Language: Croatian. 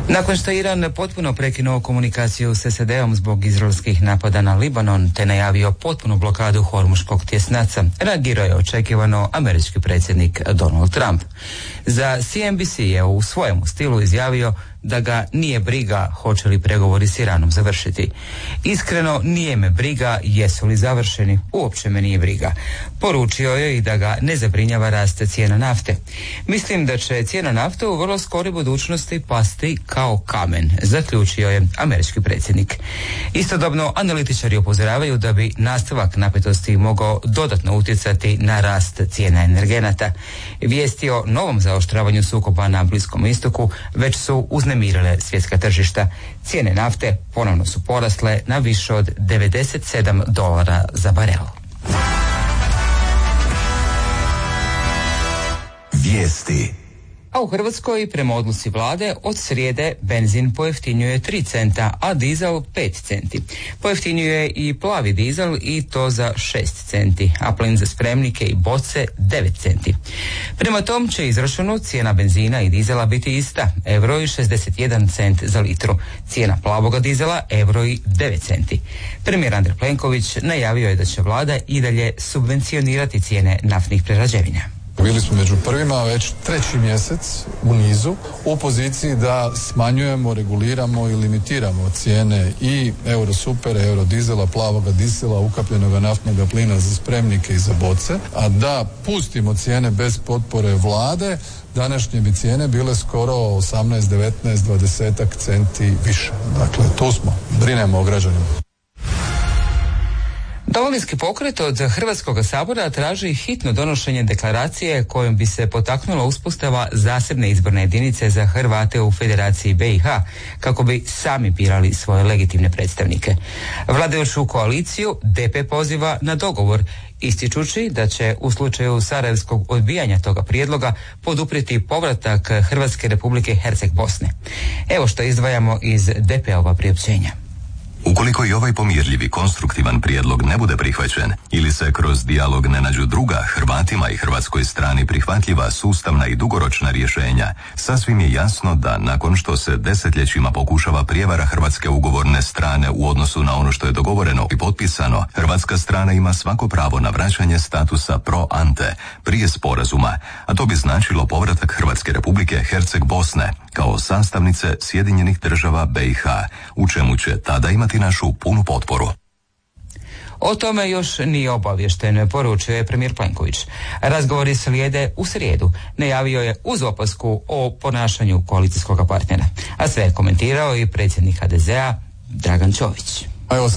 Nakon što je Iran potpuno prekinuo komunikaciju s SAD-om zbog izraelskih napada na Libanon te najavio potpunu blokadu Hormuškog tjesnaca, reagirao je očekivano američki predsjednik Donald Trump. Za CNBC je u svojemu stilu izjavio da ga nije briga hoće li pregovori s Iranom završiti. Iskreno, nije me briga jesu li završeni, uopće me nije briga. Poručio je i da ga ne zabrinjava rast cijena nafte. Mislim da će cijena nafte u vrlo skoroj budućnosti pasti kao kamen, zaključio je američki predsjednik. Istodobno, analitičari upozoravaju da bi nastavak napetosti mogao dodatno utjecati na rast cijena energenata. Vijesti o novom zaoštravanju sukoba na Bliskom istoku već su uznemirile svjetska tržišta. Cijene nafte ponovno su porasle na više od $97 za barel. Vijesti. A u Hrvatskoj prema odluci vlade od srijede benzin pojeftinjuje 3 centa, a dizel 5 centi. Pojeftinjuje i plavi dizel i to za 6 centi, a plin za spremnike i boce 9 centi. Prema tom će izračunu cijena benzina i dizela biti ista, €1,61 cent za litru. Cijena plavoga dizela €1,09 centi. Premijer Andrej Plenković najavio je da će vlada i dalje subvencionirati cijene naftnih prerađevina. Bili smo među prvima već 3. mjesec u nizu u poziciji da smanjujemo, reguliramo i limitiramo cijene i Eurosupera, Eurodizela, plavoga dizela, ukapljenoga naftnog plina za spremnike i za boce, a da pustimo cijene bez potpore vlade, današnje bi cijene bile skoro 18, 19, 20 centi više. Dakle, tu smo, brinemo o građanima. Domovinski pokret od Hrvatskog sabora traži hitno donošenje deklaracije kojom bi se potaknula uspostava zasebne izborne jedinice za Hrvate u Federaciji BiH kako bi sami birali svoje legitimne predstavnike. Vladajuću koaliciju DP poziva na dogovor, ističući da će u slučaju sarajevskog odbijanja toga prijedloga poduprijeti povratak Hrvatske Republike Herceg Bosne. Evo što izdvajamo iz DP-ova priopćenja. Ukoliko i ovaj pomirljivi konstruktivan prijedlog ne bude prihvaćen ili se kroz dijalog ne nađu druga Hrvatima i hrvatskoj strani prihvatljiva sustavna i dugoročna rješenja, sasvim je jasno da nakon što se desetljećima pokušava prijevara hrvatske ugovorne strane u odnosu na ono što je dogovoreno i potpisano, hrvatska strana ima svako pravo na vraćanje statusa pro ante prije sporazuma, a to bi značilo povratak Hrvatske Republike Herceg Bosne kao sastavnice Sjedinjenih Država BiH, u čemu će tada imati našu punu potporu. O tome još nije obavješten, poručio je premijer Plenković. Razgovori slijede u srijedu. Najavio je uz opasku o ponašanju koalicijskog partnera. A sve je komentirao i predsjednik HDZ-a Dragan Čović.